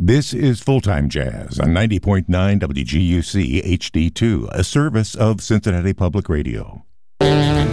This is Full-Time Jazz on 90.9 WGUC HD2, a service of Cincinnati Public Radio.